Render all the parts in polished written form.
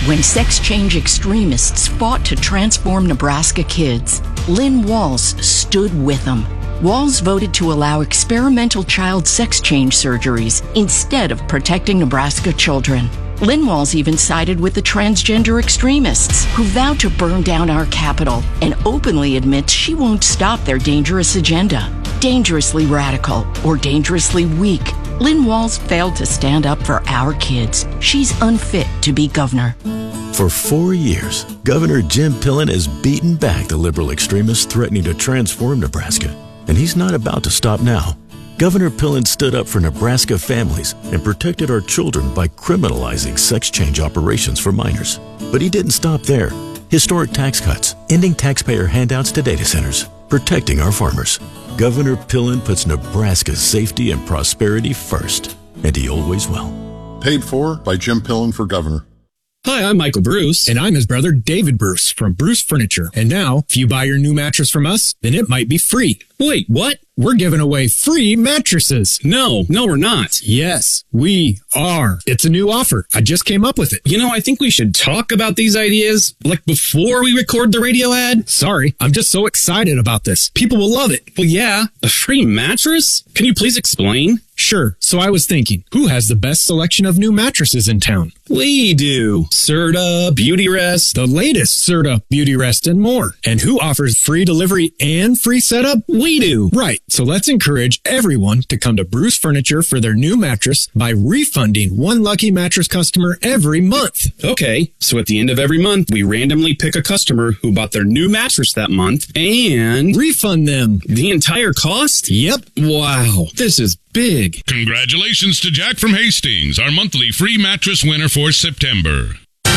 When sex change extremists fought to transform Nebraska kids, Lynn Walls stood with them. Walls voted to allow experimental child sex change surgeries instead of protecting Nebraska children. Lynn Walls even sided with the transgender extremists who vowed to burn down our capital and openly admits she won't stop their dangerous agenda. Dangerously radical or dangerously weak, Lynn Walls failed to stand up for our kids. She's unfit to be governor. For 4 years, Governor Jim Pillen has beaten back the liberal extremists threatening to transform Nebraska. And he's not about to stop now. Governor Pillen stood up for Nebraska families and protected our children by criminalizing sex change operations for minors. But he didn't stop there. Historic tax cuts, ending taxpayer handouts to data centers, protecting our farmers. Governor Pillen puts Nebraska's safety and prosperity first, and he always will. Paid for by Jim Pillen for governor. Hi, I'm Michael Bruce. And I'm his brother, David Bruce, from Bruce Furniture. And now, if you buy your new mattress from us, then it might be free. Wait, what? We're giving away free mattresses. No, we're not. Yes, we are. It's a new offer. I just came up with it. You know, I think we should talk about these ideas, like before we record the radio ad. Sorry, I'm just so excited about this. People will love it. Well, yeah, a free mattress? Can you please explain? Sure. So I was thinking, who has the best selection of new mattresses in town? We do. Serta, Beautyrest, the latest Serta, Beautyrest, and more. And who offers free delivery and free setup? We do. Right. So let's encourage everyone to come to Bruce Furniture for their new mattress by refunding one lucky mattress customer every month. Okay. So at the end of every month, we randomly pick a customer who bought their new mattress that month and refund them the entire cost? Yep. Wow. This is big. Congratulations to Jack from Hastings, our monthly free mattress winner for September.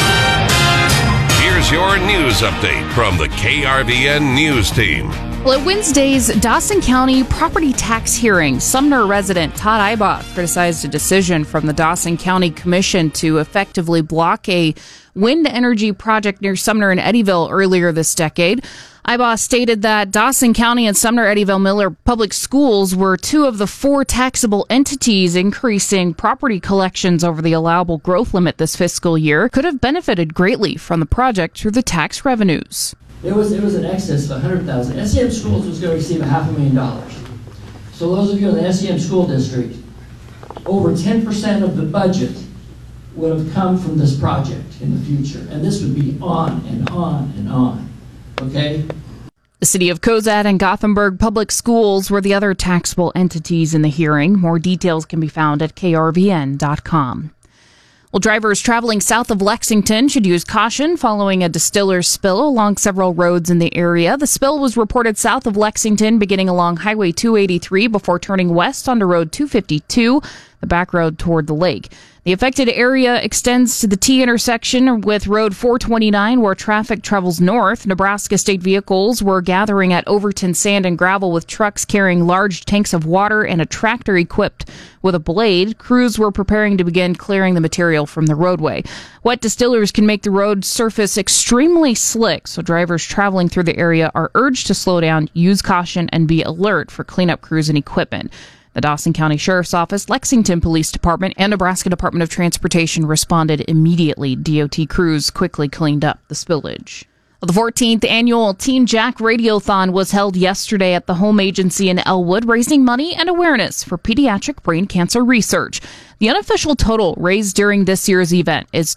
Here's your news update from the KRVN News Team. Well, at Wednesday's Dawson County property tax hearing, Sumner resident Todd Ibaugh criticized a decision from the Dawson County Commission to effectively block a wind energy project near Sumner and Eddyville earlier this decade. Ibaugh stated that Dawson County and Sumner Eddyville Miller Public Schools were two of the four taxable entities increasing property collections over the allowable growth limit this fiscal year could have benefited greatly from the project through the tax revenues. There was an excess of $100,000. SEM Schools was going to receive $500,000. So those of you in the SEM school district, over 10% of the budget would have come from this project in the future. And this would be on and on and on. Okay? The city of Cozad and Gothenburg Public Schools were the other taxable entities in the hearing. More details can be found at krvn.com. Well, drivers traveling south of Lexington should use caution following a distiller's spill along several roads in the area. The spill was reported south of Lexington, beginning along Highway 283 before turning west onto Road 252, the back road toward the lake. The affected area extends to the T intersection with Road 429, where traffic travels north. Nebraska state vehicles were gathering at Overton Sand and Gravel with trucks carrying large tanks of water and a tractor equipped with a blade. Crews were preparing to begin clearing the material from the roadway. Wet distillers can make the road surface extremely slick, so drivers traveling through the area are urged to slow down, use caution, and be alert for cleanup crews and equipment. The Dawson County Sheriff's Office, Lexington Police Department, and Nebraska Department of Transportation responded immediately. DOT crews quickly cleaned up the spillage. The 14th annual Team Jack Radiothon was held yesterday at the Home Agency in Elwood, raising money and awareness for pediatric brain cancer research. The unofficial total raised during this year's event is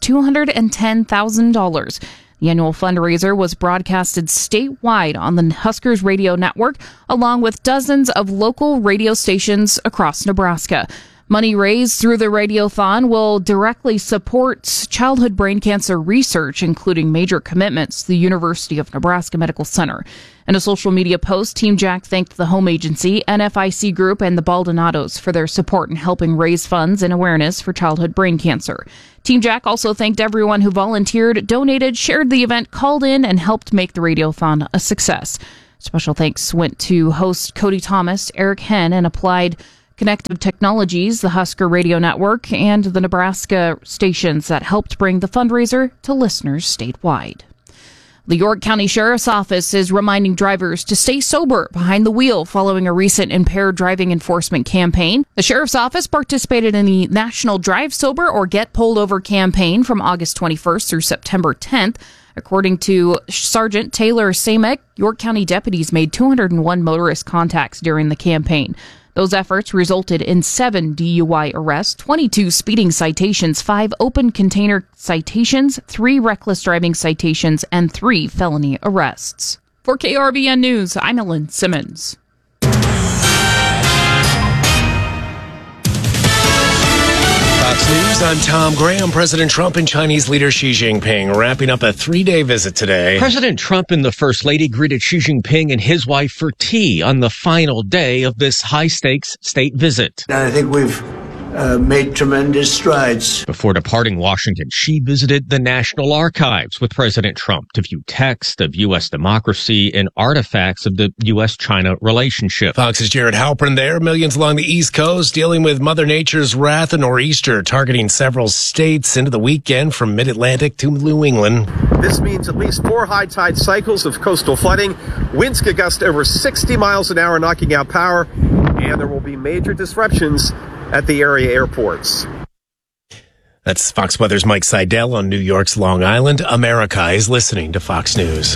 $210,000. The annual fundraiser was broadcasted statewide on the Huskers Radio Network, along with dozens of local radio stations across Nebraska. Money raised through the Radiothon will directly support childhood brain cancer research, including major commitments to the University of Nebraska Medical Center. In a social media post, Team Jack thanked the Home Agency, NFIC Group, and the Baldonados for their support in helping raise funds and awareness for childhood brain cancer. Team Jack also thanked everyone who volunteered, donated, shared the event, called in, and helped make the Radiothon a success. Special thanks went to host Cody Thomas, Eric Henn, and Applied Connective Technologies, the Husker Radio Network, and the Nebraska stations that helped bring the fundraiser to listeners statewide. The York County Sheriff's Office is reminding drivers to stay sober behind the wheel following a recent impaired driving enforcement campaign. The Sheriff's Office participated in the National Drive Sober or Get Pulled Over campaign from August 21st through September 10th. According to Sergeant Taylor Samek, York County deputies made 201 motorist contacts during the campaign. Those efforts resulted in 7 DUI arrests, 22 speeding citations, 5 open container citations, 3 reckless driving citations, and 3 felony arrests. For KRVN News, I'm Ellen Simmons. Fox News, I'm Tom Graham. President Trump and Chinese leader Xi Jinping wrapping up a 3-day visit today. President Trump and the First Lady greeted Xi Jinping and his wife for tea on the final day of this high-stakes state visit. I think we've made tremendous strides. Before departing Washington, Xi visited the National Archives with President Trump to view texts of U.S. democracy and artifacts of the U.S.-China relationship. Fox's Jared Halpern there. Millions along the East Coast dealing with Mother Nature's wrath and nor'easter, targeting several states into the weekend from mid-Atlantic to New England. This means at least 4 high tide cycles of coastal flooding. Winds could gust over 60 miles an hour, knocking out power, and there will be major disruptions at the area airports. That's Fox Weather's Mike Seidel on New York's Long Island. America is listening to Fox News.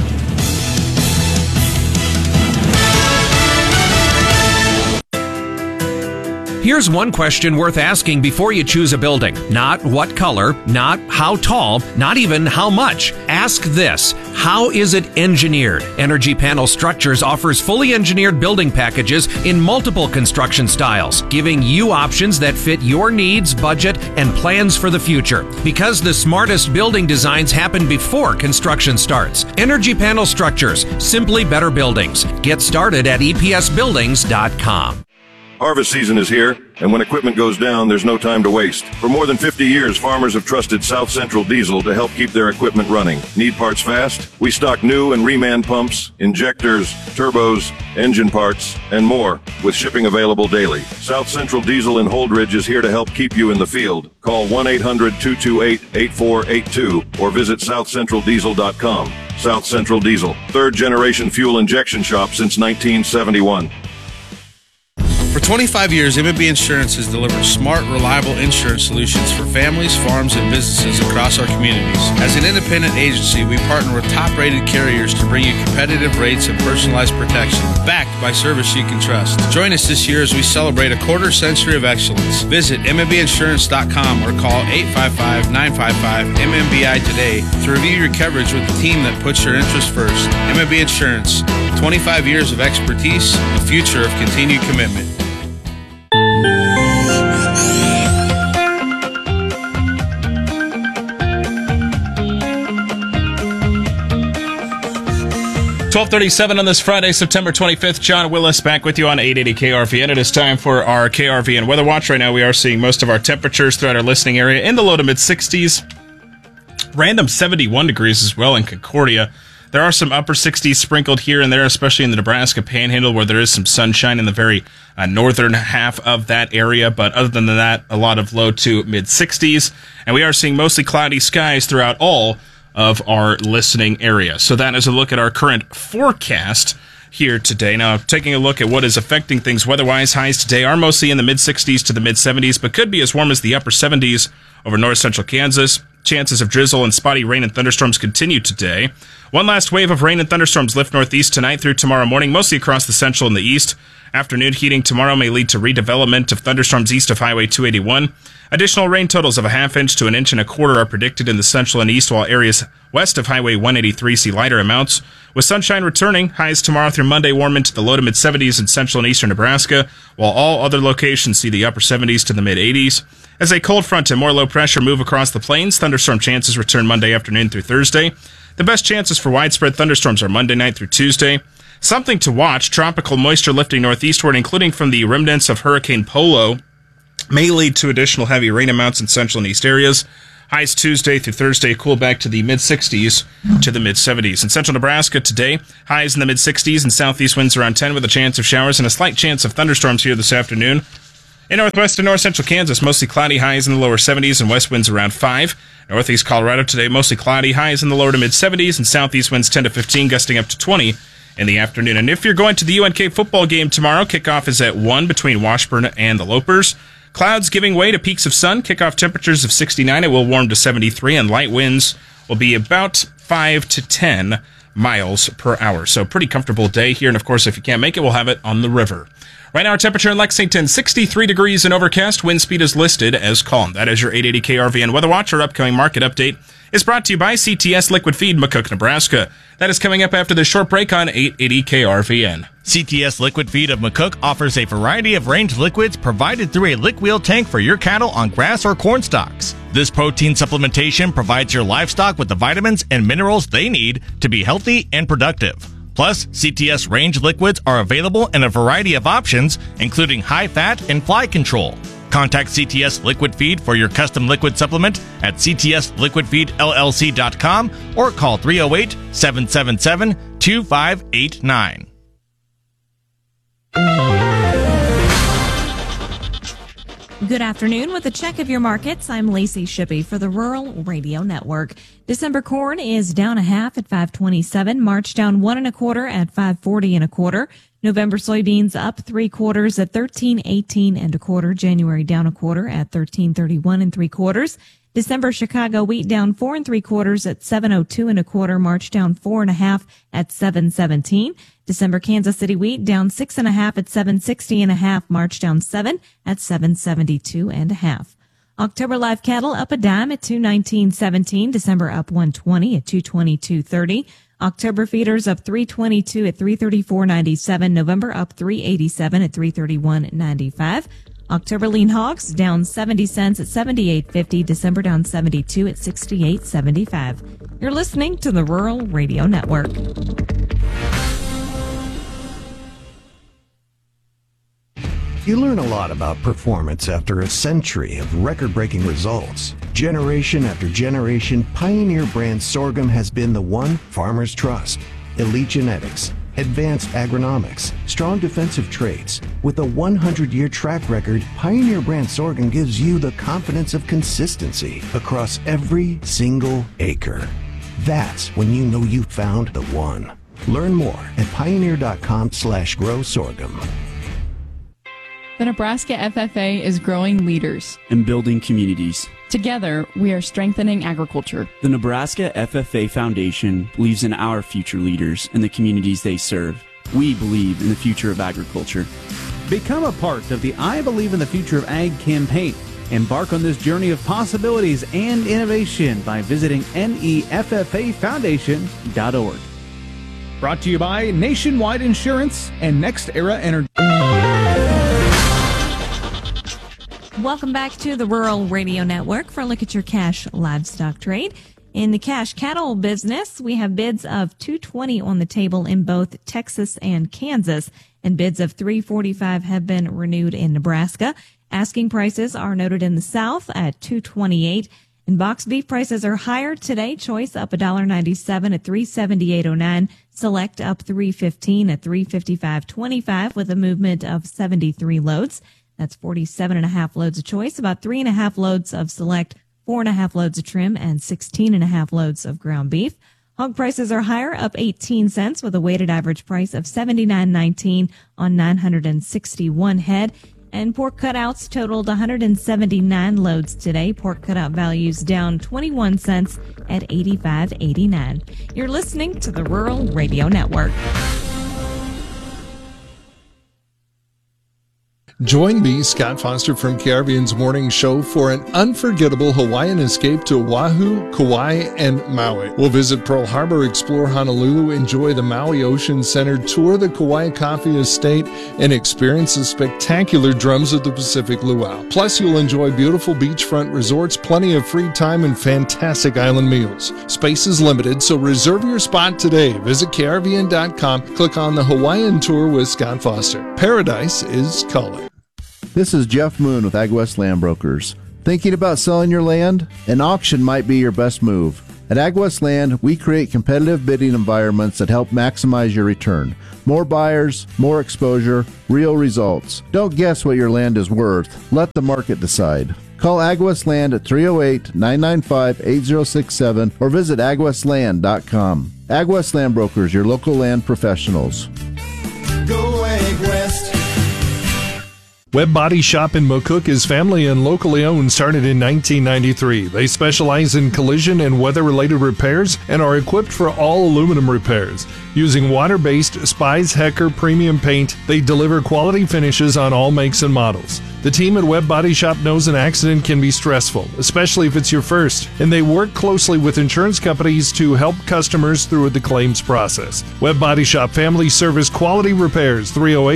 Here's one question worth asking before you choose a building. Not what color, not how tall, not even how much. Ask this: how is it engineered? Energy Panel Structures offers fully engineered building packages in multiple construction styles, giving you options that fit your needs, budget, and plans for the future. Because the smartest building designs happen before construction starts. Energy Panel Structures, simply better buildings. Get started at EPSbuildings.com. Harvest season is here, and when equipment goes down, there's no time to waste. For more than 50 years, farmers have trusted South Central Diesel to help keep their equipment running. Need parts fast? We stock new and reman pumps, injectors, turbos, engine parts, and more, with shipping available daily. South Central Diesel in Holdridge is here to help keep you in the field. Call 1-800-228-8482 or visit southcentraldiesel.com. South Central Diesel, 3rd generation fuel injection shop since 1971. For 25 years, M&B Insurance has delivered smart, reliable insurance solutions for families, farms, and businesses across our communities. As an independent agency, we partner with top-rated carriers to bring you competitive rates and personalized protection, backed by service you can trust. Join us this year as we celebrate a quarter century of excellence. Visit MMBinsurance.com or call 855-955-MMBI today to review your coverage with the team that puts your interests first. M&B Insurance, 25 years of expertise, a future of continued commitment. .1237 on this Friday, September 25th. John Willis back with you on 880 KRVN. It is time for our KRVN Weather Watch. Right now we are seeing most of our temperatures throughout our listening area in the low to mid-60s. Random 71 degrees as well in Concordia. There are some upper 60s sprinkled here and there, especially in the Nebraska Panhandle, where there is some sunshine in the very northern half of that area. But other than that, a lot of low to mid-60s. And we are seeing mostly cloudy skies throughout all of our listening area. So that is a look at our current forecast here today. Now, taking a look at what is affecting things weather-wise, highs today are mostly in the mid-60s to the mid-70s, but could be as warm as the upper 70s over north-central Kansas. Chances of drizzle and spotty rain and thunderstorms continue today. One last wave of rain and thunderstorms lift northeast tonight through tomorrow morning, mostly across the central and the east. Afternoon heating tomorrow may lead to redevelopment of thunderstorms east of Highway 281. Additional rain totals of a half inch to an inch and a quarter are predicted in the central and east, while areas west of Highway 183 see lighter amounts. With sunshine returning, highs tomorrow through Monday warm into the low to mid-70s in central and eastern Nebraska, while all other locations see the upper 70s to the mid-80s. As a cold front and more low pressure move across the plains, thunderstorm chances return Monday afternoon through Thursday. The best chances for widespread thunderstorms are Monday night through Tuesday. Something to watch, tropical moisture lifting northeastward, including from the remnants of Hurricane Polo, may lead to additional heavy rain amounts in central and east areas. Highs Tuesday through Thursday cool back to the mid-60s to the mid-70s. In central Nebraska today, highs in the mid-60s and southeast winds around 10 with a chance of showers and a slight chance of thunderstorms here this afternoon. In northwest and north central Kansas, mostly cloudy, highs in the lower 70s and west winds around 5. Northeast Colorado today, mostly cloudy, highs in the lower to mid 70s and southeast winds 10 to 15, gusting up to 20 in the afternoon. And if you're going to the UNK football game tomorrow, kickoff is at 1 between Washburn and the Lopers. Clouds giving way to peaks of sun, kickoff temperatures of 69. It will warm to 73, and light winds will be about 5 to 10 miles per hour. So pretty comfortable day here. And of course, if you can't make it, we'll have it on the river. Right now, our temperature in Lexington, 63 degrees and overcast. Wind speed is listed as calm. That is your 880 KRVN Weather Watch. Our upcoming market update is brought to you by CTS Liquid Feed, McCook, Nebraska. That is coming up after this short break on 880 KRVN. CTS Liquid Feed of McCook offers a variety of range liquids provided through a lick wheel tank for your cattle on grass or corn stalks. This protein supplementation provides your livestock with the vitamins and minerals they need to be healthy and productive. Plus, CTS range liquids are available in a variety of options, including high fat and fly control. Contact CTS Liquid Feed for your custom liquid supplement at ctsliquidfeedllc.com or call 308-777-2589. Good afternoon. With a check of your markets, I'm Lacey Shippey for the Rural Radio Network. December corn is down 1/2 at $5.27. March down 1 1/4 at $5.40 1/4. November soybeans up 3/4 at $13.18 1/4. January down 1/4 at $13.31 3/4. December Chicago wheat down 4 3/4 at $7.02 1/4. March down 4 1/2 at $7.17. December Kansas City wheat down 6 1/2 at $7.60 1/2. March down 7 at $7.72 1/2. October live cattle up a dime at $2.19.17. December up 1.20 at $2.22.30. October feeders up 3.22 at $3.34.97. November up 3.87 at $3.31.95. October lean hogs down 70 cents at $78.50. December down 72 at $68.75. You're listening to the Rural Radio Network. You learn a lot about performance after a century of record-breaking results. Generation after generation, Pioneer brand sorghum has been the one farmers trust. Elite genetics, advanced agronomics, strong defensive traits. With a 100-year track record, Pioneer brand sorghum gives you the confidence of consistency across every single acre. That's when you know you found the one. Learn more at pioneer.com/grow sorghum. The Nebraska FFA is growing leaders and building communities. Together, we are strengthening agriculture. The Nebraska FFA Foundation believes in our future leaders and the communities they serve. We believe in the future of agriculture. Become a part of the I Believe in the Future of Ag campaign. Embark on this journey of possibilities and innovation by visiting neffafoundation.org. Brought to you by Nationwide Insurance and Next Era Energy. Welcome back to the Rural Radio Network for a look at your cash livestock trade. In the cash cattle business, we have bids of $220 on the table in both Texas and Kansas, and bids of $345 have been renewed in Nebraska. Asking prices are noted in the South at $228, and box beef prices are higher today. Choice up $1.97 at $378.09. Select up $3.15 at $355.25 with a movement of 73 loads. That's 47.5 loads of choice, about 3.5 loads of select, 4.5 loads of trim, and 16.5 loads of ground beef. Hog prices are higher, up 18 cents with a weighted average price of $79.19 on 961 head. And pork cutouts totaled 179 loads today. Pork cutout values down 21 cents at $85.89. You're listening to the Rural Radio Network. Join me, Scott Foster from KRVN's Morning Show for an unforgettable Hawaiian escape to Oahu, Kauai, and Maui. We'll visit Pearl Harbor, explore Honolulu, enjoy the Maui Ocean Center, tour the Kauai Coffee Estate, and experience the spectacular drums of the Pacific Luau. Plus, you'll enjoy beautiful beachfront resorts, plenty of free time, and fantastic island meals. Space is limited, so reserve your spot today. Visit KRVN.com, click on the Hawaiian Tour with Scott Foster. Paradise is calling. This is Jeff Moon with AgWest Land Brokers. Thinking about selling your land? An auction might be your best move. At AgWest Land, we create competitive bidding environments that help maximize your return. More buyers, more exposure, real results. Don't guess what your land is worth. Let the market decide. Call AgWest Land at 308-995-8067 or visit agwestland.com. AgWest Land Brokers, your local land professionals. Go AgWest. Webb Body Shop in McCook is family and locally owned, started in 1993. They specialize in collision and weather-related repairs and are equipped for all aluminum repairs. Using water-based Spies Hecker premium paint, they deliver quality finishes on all makes and models. The team at Webb Body Shop knows an accident can be stressful, especially if it's your first, and they work closely with insurance companies to help customers through the claims process. Webb Body Shop Family Service Quality Repairs,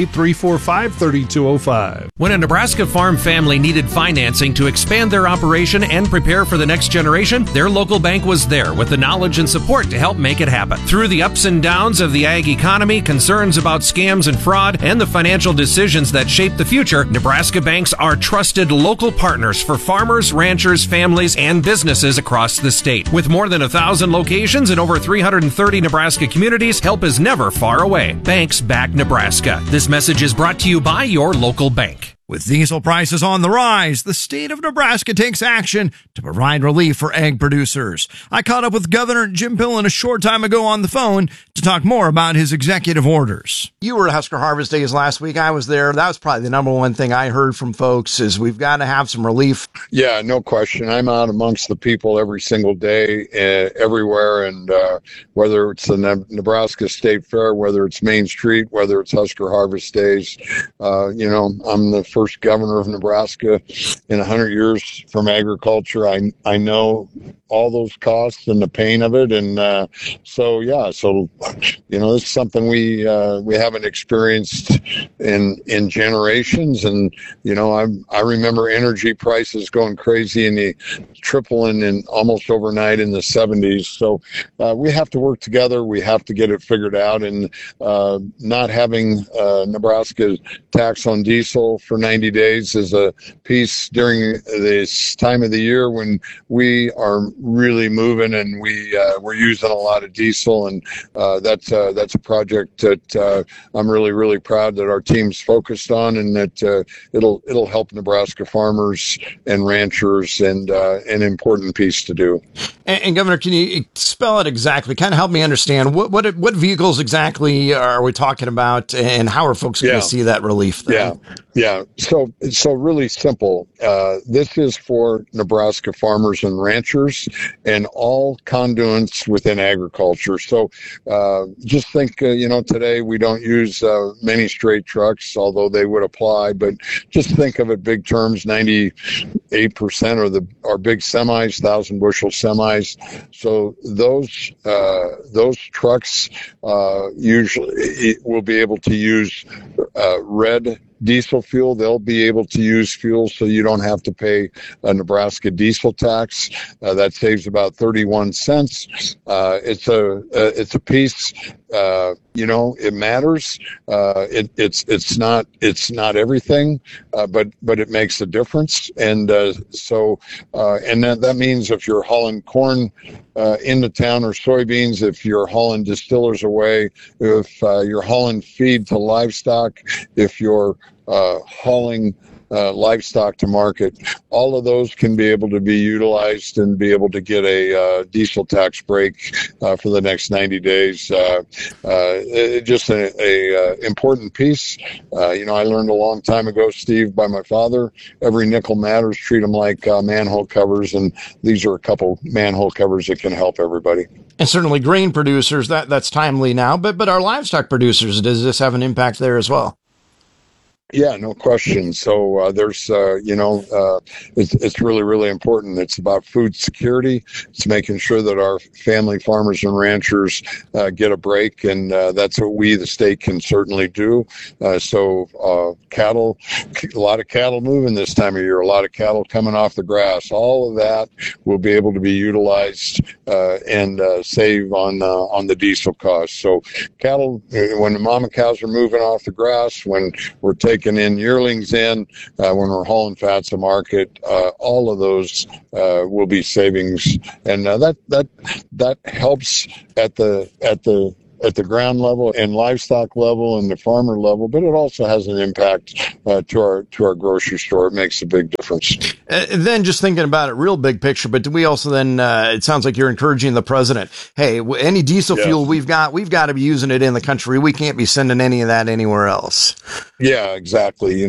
308-345-3205. When a Nebraska farm family needed financing to expand their operation and prepare for the next generation, their local bank was there with the knowledge and support to help make it happen. Through the ups and downs of the ag economy, concerns about scams and fraud, and the financial decisions that shape the future, Nebraska banks are trusted local partners for farmers, ranchers, families, and businesses across the state. With more than 1,000 locations in over 330 Nebraska communities, help is never far away. Banks back Nebraska. This message is brought to you by your local bank. With diesel prices on the rise, the state of Nebraska takes action to provide relief for ag producers. I caught up with Governor Jim Pillen a short time ago on the phone to talk more about his executive orders. You were at Husker Harvest Days last week. I was there. That was probably the number one thing I heard from folks is we've got to have some relief. Yeah, no question. I'm out amongst the people every single day, everywhere, and whether it's the Nebraska State Fair, whether it's Main Street, whether it's Husker Harvest Days, I'm the first governor of Nebraska in 100 years from agriculture. I know all those costs and the pain of it, and so this is something we haven't experienced in generations. And I remember energy prices going crazy and the tripling in almost overnight in the 70s. So we have to work together. We have to get it figured out, and not having Nebraska tax on diesel for 90 days is a piece during this time of the year when we are really moving and we're using a lot of diesel, and that's a project that I'm really, really proud that our team's focused on, and that it'll help Nebraska farmers and ranchers, and an important piece to do. And Governor, can you spell it exactly? Kind of help me understand what vehicles exactly are we talking about, and how are folks going to see that relief then? Yeah. So really simple. This is for Nebraska farmers and ranchers and all conduits within agriculture. So just think, today we don't use many straight trucks, although they would apply, but just think of it big terms. 98% are big semis, 1,000 bushel semis. So those trucks usually will be able to use red diesel fuel. They'll be able to use fuel so you don't have to pay a Nebraska diesel tax. That saves about 31 cents. It's a piece. It matters. It's not everything, but it makes a difference. And and that means if you're hauling corn into town, or soybeans, if you're hauling distillers away, if you're hauling feed to livestock, if you're hauling livestock to market, all of those can be able to be utilized and be able to get a diesel tax break for the next 90 days. Just a important piece. I learned a long time ago, Steve, by my father, every nickel matters. Treat them like manhole covers, and these are a couple manhole covers that can help everybody. And certainly grain producers, that's timely now, but our livestock producers, does this have an impact there as well? Yeah, no question. So there's, it's really, really important. It's about food security. It's making sure that our family farmers and ranchers get a break, and that's what we, the state, can certainly do. Cattle, a lot of cattle moving this time of year, a lot of cattle coming off the grass. All of that will be able to be utilized and save on the diesel costs. So cattle, when the mama cows are moving off the grass, when we're taking taking in yearlings when we're hauling fats to market, all of those will be savings, and that helps at the ground level and livestock level and the farmer level, but it also has an impact to our grocery store. It makes a big difference. Then just thinking about it, real big picture, but do we also then, it sounds like you're encouraging the president, hey, any diesel fuel we've got to be using it in the country. We can't be sending any of that anywhere else. Yeah, exactly.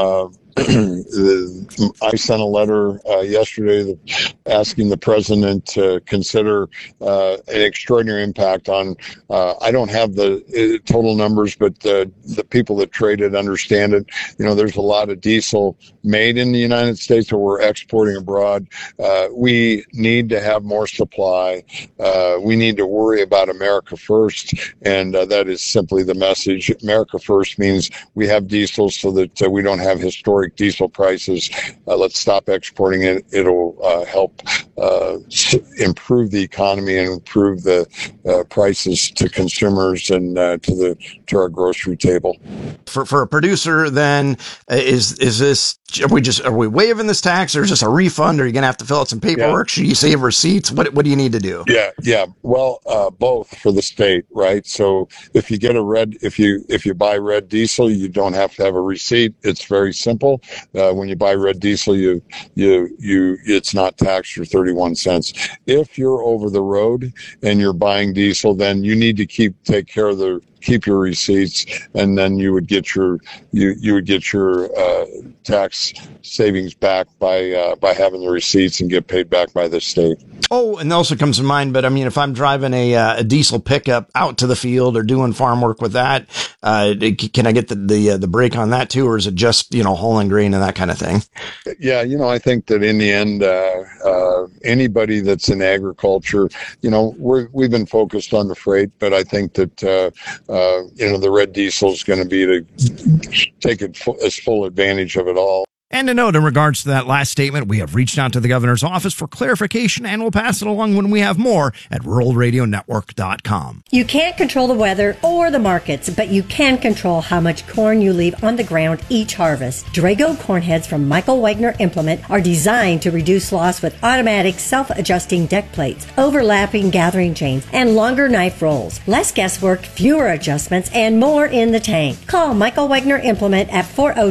I sent a letter yesterday asking the president to consider an extraordinary impact on, I don't have the total numbers, but the people that trade it understand it. There's a lot of diesel made in the United States that we're exporting abroad. We need to have more supply. We need to worry about America first, and that is simply the message. America first means we have diesel so that we don't have historic diesel prices. Let's stop exporting it. It'll help improve the economy and improve the prices to consumers and to our grocery table. For a producer, then, is this, are we waiving this tax, or is this a refund? Or are you going to have to fill out some paperwork? Should you save receipts? What do you need to do? Yeah. Well, both for the state, right? So if you get if you buy red diesel, you don't have to have a receipt. It's very simple. When you buy red diesel, it's not taxed for 31 cents. If you're over the road and you're buying diesel, then you need to keep your receipts, and then you would get your tax savings back by having the receipts and get paid back by the state. Oh, and also comes to mind, but I mean, if I'm driving a diesel pickup out to the field or doing farm work with that, can I get the break on that too, or is it just hauling grain and that kind of thing? Yeah, I think that in the end, anybody that's in agriculture, we've been focused on the freight, but I think that the red diesel is going to be to take as full advantage of it all. And a note in regards to that last statement, we have reached out to the governor's office for clarification, and we'll pass it along when we have more at ruralradionetwork.com. You can't control the weather or the markets, but you can control how much corn you leave on the ground each harvest. Drago corn heads from Michael Wagner Implement are designed to reduce loss with automatic self-adjusting deck plates, overlapping gathering chains, and longer knife rolls. Less guesswork, fewer adjustments, and more in the tank. Call Michael Wagner Implement at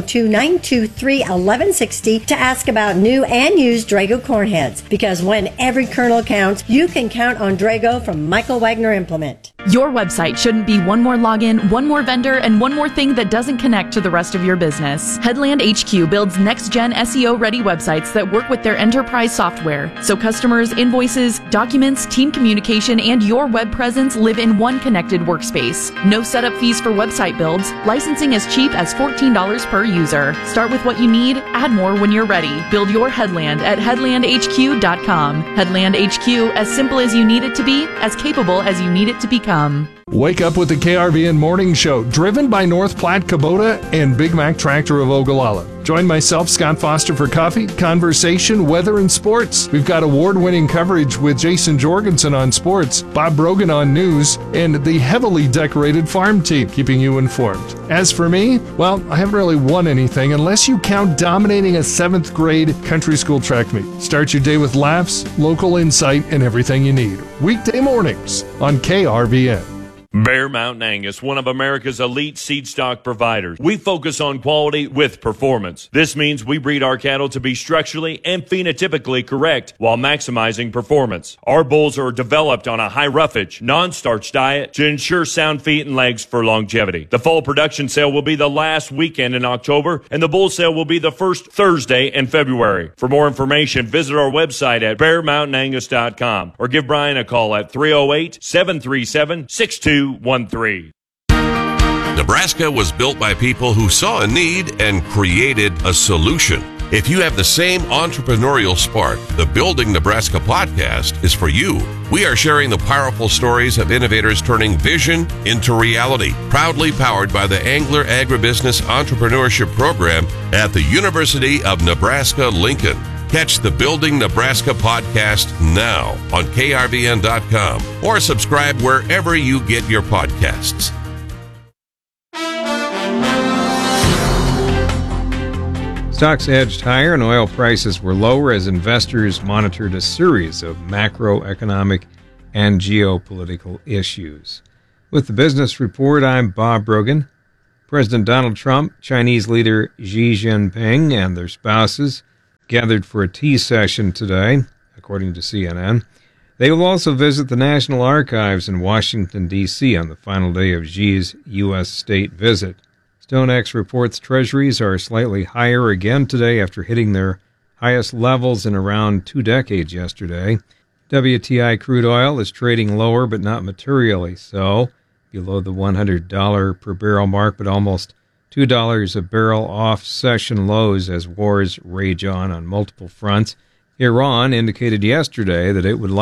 402-923-1160 to ask about new and used Drago corn heads, because when every kernel counts, you can count on Drago from Michael Wagner Implement. Your website shouldn't be one more login, one more vendor, and one more thing that doesn't connect to the rest of your business. Headland HQ builds next-gen SEO-ready websites that work with their enterprise software, so customers, invoices, documents, team communication, and your web presence live in one connected workspace. No setup fees for website builds. Licensing as cheap as $14 per user. Start with what you need, add more when you're ready. Build your Headland at headlandhq.com. Headland HQ, as simple as you need it to be, as capable as you need it to become. Wake up with the KRVN Morning Show, driven by North Platte Kubota and Big Mac Tractor of Ogallala. Join myself, Scott Foster, for coffee, conversation, weather, and sports. We've got award-winning coverage with Jason Jorgensen on sports, Bob Brogan on news, and the heavily decorated farm team keeping you informed. As for me, well, I haven't really won anything unless you count dominating a 7th grade country school track meet. Start your day with laughs, local insight, and everything you need. Weekday mornings on KRVN. Bear Mountain Angus, one of America's elite seed stock providers. We focus on quality with performance. This means we breed our cattle to be structurally and phenotypically correct while maximizing performance. Our bulls are developed on a high roughage, non-starch diet to ensure sound feet and legs for longevity. The fall production sale will be the last weekend in October, and the bull sale will be the first Thursday in February. For more information, visit our website at bearmountainangus.com or give Brian a call at 308-737-6213. Nebraska was built by people who saw a need and created a solution. If you have the same entrepreneurial spark, the Building Nebraska podcast is for you. We are sharing the powerful stories of innovators turning vision into reality. Proudly powered by the Angler Agribusiness Entrepreneurship Program at the University of Nebraska-Lincoln. Catch the Building Nebraska podcast now on krvn.com or subscribe wherever you get your podcasts. Stocks edged higher and oil prices were lower as investors monitored a series of macroeconomic and geopolitical issues. With the Business Report, I'm Bob Brogan. President Donald Trump, Chinese leader Xi Jinping, and their spouses gathered for a tea session today, according to CNN. They will also visit the National Archives in Washington, D.C. on the final day of Xi's U.S. state visit. StoneX reports treasuries are slightly higher again today after hitting their highest levels in around 2 decades yesterday. WTI crude oil is trading lower, but not materially so, below the $100 per barrel mark, but almost $2 a barrel off session lows as wars rage on multiple fronts. Iran indicated yesterday that it would